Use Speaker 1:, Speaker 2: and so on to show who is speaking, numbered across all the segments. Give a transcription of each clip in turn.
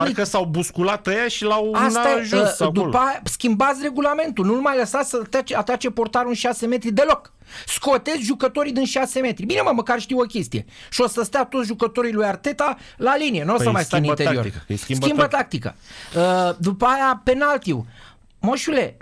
Speaker 1: Parcă s-au busculat ăia și l-au ajuns acolo.
Speaker 2: După aia schimbați regulamentul. Nu mai lăsați să atace portarul în 6 metri deloc. Scoteți jucătorii din 6 metri. Bine, măcar știu o chestie. Și o să stea toți jucătorii lui Arteta la linie. Nu o să mai stea în interior. Schimbă tactica. După aia penaltiu. Moșule,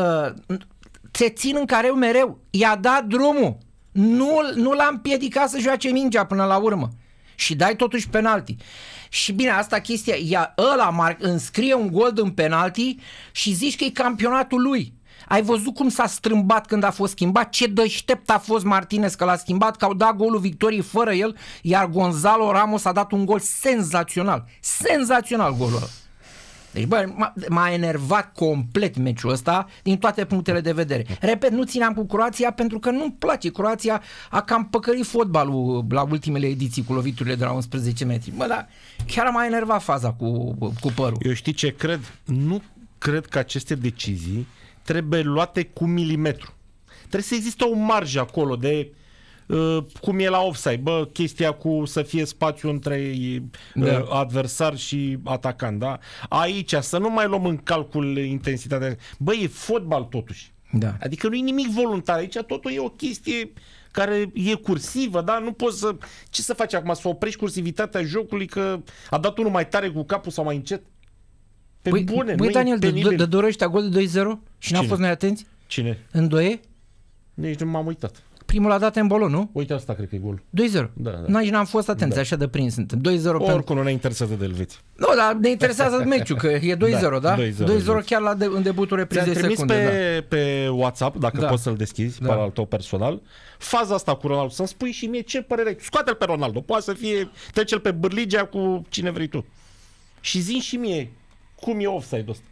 Speaker 2: te țin în careu mereu. I-a dat drumul. Nu l-a împiedicat să joace mingea până la urmă. Și dai totuși penalti. Și bine, asta chestia, ăla înscrie un gol în penalti și zici că e campionatul lui. Ai văzut cum s-a strâmbat când a fost schimbat? Ce deștept a fost Martinez că l-a schimbat, că au dat golul victoriei fără el, iar Gonzalo Ramos a dat un gol senzațional. Senzațional golul ăla. Deci, bă, m-a enervat complet meciul ăsta din toate punctele de vedere. Repet, nu țineam cu Croația pentru că nu-mi place. Croația a cam păcărit fotbalul la ultimele ediții cu loviturile de la 11 metri. Bă, dar chiar m-a enervat faza cu părul.
Speaker 1: Eu știi ce cred? Nu cred că aceste decizii trebuie luate cu milimetru. Trebuie să există o marjă acolo de cum e la offside, bă, chestia cu să fie spațiu între adversar și atacant, da? Aici, să nu mai luăm în calcul intensitatea. Bă, e fotbal totuși.
Speaker 2: Da.
Speaker 1: Adică nu e nimic voluntar. Aici totul e o chestie care e cursivă, da? Nu poți să... Ce să faci acum? Să oprești cursivitatea jocului că a dat unul mai tare cu capul sau mai încet?
Speaker 2: Băi, Daniel, de dorește gol de 2-0 și n-a fost neatenți?
Speaker 1: Cine?
Speaker 2: În 2?
Speaker 1: Nici nu m-am uitat.
Speaker 2: Primul a dat în bolon, nu?
Speaker 1: Uite, asta cred că e gol.
Speaker 2: 2-0.
Speaker 1: Da.
Speaker 2: Nici n-am fost atenți, așa de prins suntem. 2-0
Speaker 1: oricum nu ne interesează de Elveția.
Speaker 2: Nu, dar ne interesează meciul, că e 2-0, da? 2-0 chiar în debutul reprizei secunde.
Speaker 1: Ți-am trimis pe WhatsApp, dacă poți să-l deschizi, pe al tău personal, faza asta cu Ronaldo, să-mi spui și mie ce părere ai. Scoate-l pe Ronaldo, poate să fie, trece-l pe Bârligea cu cine vrei tu. Și zi și mie cum e offside-ul ăsta.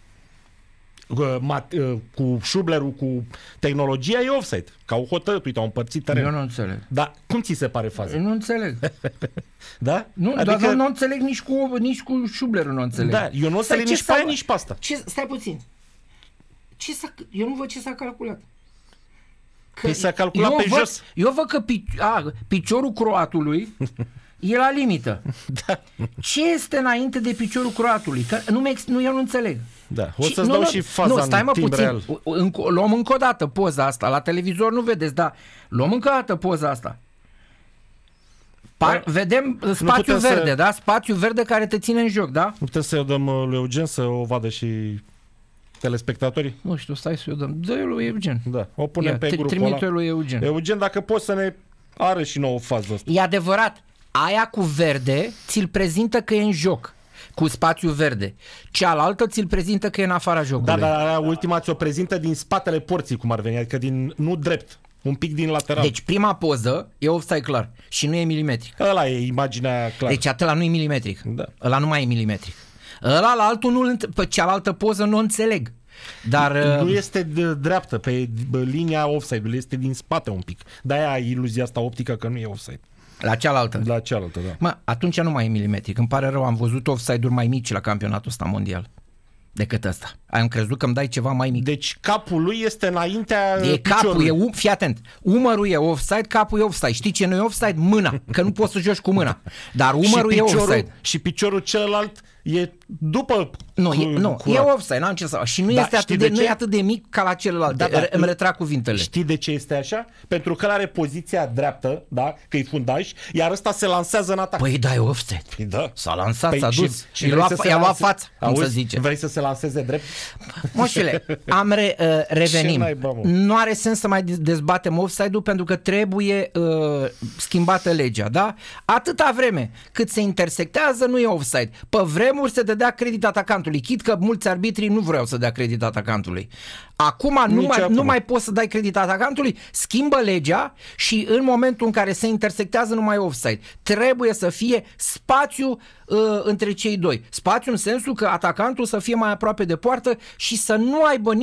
Speaker 1: Cu șublerul, cu tehnologia e offside. Că au hotărât, uite, au împărțit terenul.
Speaker 2: Eu nu înțeleg.
Speaker 1: Dar cum ți se pare faza?
Speaker 2: Eu nu înțeleg.
Speaker 1: Da?
Speaker 2: Nu, adică... dar nu înțeleg nici cu șublerul, nu înțeleg.
Speaker 1: Da, eu nu înțeleg nici pe aia, nici pe asta.
Speaker 2: Stai puțin. Eu nu văd ce s-a calculat.
Speaker 1: Păi s-a calculat pe jos.
Speaker 2: Eu văd că piciorul croatului e la limită.
Speaker 1: Da.
Speaker 2: Ce este înainte de piciorul croatului? Că eu nu înțeleg.
Speaker 1: Da, o să-ți dau și faza
Speaker 2: stai
Speaker 1: în timp
Speaker 2: puțin.
Speaker 1: real.
Speaker 2: Luăm încă o dată poza asta. La televizor nu vedeți, dar luăm încă o dată poza asta. Vedem spațiu verde, da? Spațiu verde care te ține în joc, da?
Speaker 1: Putem să-i dăm lui Eugen să o vadă și telespectatorii?
Speaker 2: Nu știu, stai să-i dăm. Dă-i lui Eugen.
Speaker 1: Da, o punem pe grupul ăla.
Speaker 2: Trimite lui Eugen.
Speaker 1: Eugen, dacă poți să ne arăți și nouă fază asta.
Speaker 2: E adevărat. Aia cu verde ți-l prezintă că e în joc, cu spațiu verde. Cealaltă ți-l prezintă că e în afara jocului.
Speaker 1: Da, dar ultima ți-o prezintă din spatele porții, cum ar veni, adică nu drept, un pic din lateral.
Speaker 2: Deci prima poză e offside clar și nu e milimetric.
Speaker 1: Ăla e imaginea clară.
Speaker 2: Deci ăla nu e milimetric.
Speaker 1: Da.
Speaker 2: Ăla nu mai e milimetric. Ăla la altul pe cealaltă poză nu înțeleg. Dar
Speaker 1: nu este de dreaptă, pe linia offside-ului, este din spate un pic. De-aia ai iluzia asta optică că nu e offside.
Speaker 2: La cealaltă.
Speaker 1: La cealaltă, da.
Speaker 2: Mă, atunci nu mai e milimetric. Îmi pare rău, am văzut offside-uri mai mici la campionatul ăsta mondial decât ăsta. Am crezut că îmi dai ceva mai mic.
Speaker 1: Deci capul lui este înaintea
Speaker 2: capul, fii atent. Umărul e offside, capul e offside. Știi ce nu e offside? Mâna, că nu poți să joci cu mâna. Dar umărul e offside.
Speaker 1: Și piciorul celălalt e după.
Speaker 2: Nu, e offside, n-am ce să. Și nu este atât de mic ca la celălalt. Da, îmi retrag cuvintele.
Speaker 1: Știi de ce este așa? Pentru că el are poziția dreaptă, da, că e fundaș, iar ăsta se lansează în atac.
Speaker 2: Păi da, e offside.
Speaker 1: Păi da.
Speaker 2: S-a lansat, s-a dus.
Speaker 1: Și
Speaker 2: i-a luat fața, cum să zice.
Speaker 1: Vrei să se lanseze drept?
Speaker 2: Moșule, revenim. Nu are sens să mai dezbatem offside-ul pentru că trebuie schimbată legea, da? Atâta vreme cât se intersectează, nu e offside. Pe vremuri se dădea credit atacantului. Chit că mulți arbitri nu vreau să dea credit atacantului. Acum nu mai poți să dai credit atacantului, schimbă legea și în momentul în care se intersectează nu mai e offside. Trebuie să fie spațiu între cei doi. Spațiu în sensul că atacantul să fie mai aproape de poartă și să nu aibă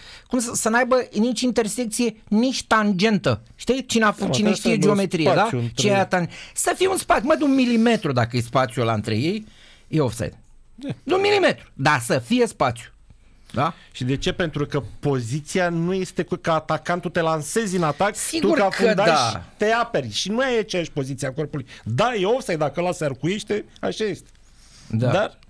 Speaker 2: să n-aibă nici intersecție, nici tangentă. Știi? Cine știe geometrie, da? Să fie un spațiu, de 1 milimetru dacă e spațiul ăla între ei, e offside. De 1 milimetru, dar să fie spațiu. Da?
Speaker 1: Și de ce? Pentru că poziția nu este ca atacantul te lansezi în atac,
Speaker 2: sigur
Speaker 1: tu ca fundaș
Speaker 2: te
Speaker 1: aperi și nu e aceeași poziție a corpului. Da, e offside, dacă ăla se arcuiește, așa este.
Speaker 2: Da.
Speaker 1: Dar